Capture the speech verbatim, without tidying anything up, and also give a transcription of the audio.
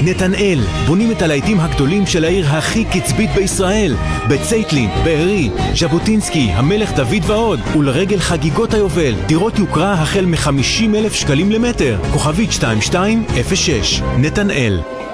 נתנאל, בונים את הלהיטים הגדולים של העיר הכי קצבית בישראל, בצייטלין, בארי, ז'בוטינסקי, המלך דוד ועוד. ולרגל חגיגות היובל, דירות יוקרה החל מ-חמישים אלף שקלים למטר. כוכבית שתיים שתיים אפס שש. נתנאל.